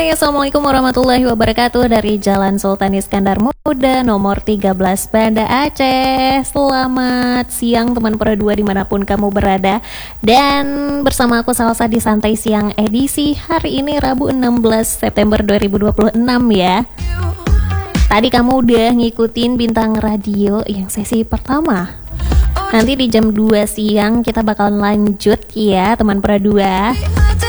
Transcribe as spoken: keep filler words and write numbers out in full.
Hai, assalamualaikum warahmatullahi wabarakatuh. Dari Jalan Sultan Iskandar Muda nomor tiga belas Banda Aceh. Selamat siang teman Pro dua dimanapun kamu berada. Dan bersama aku Salsa di Santai Siang edisi hari ini Rabu enam belas September dua ribu dua puluh enam ya. Tadi kamu udah ngikutin Bintang Radio yang sesi pertama. Nanti di jam dua siang kita bakalan lanjut ya teman Pro dua.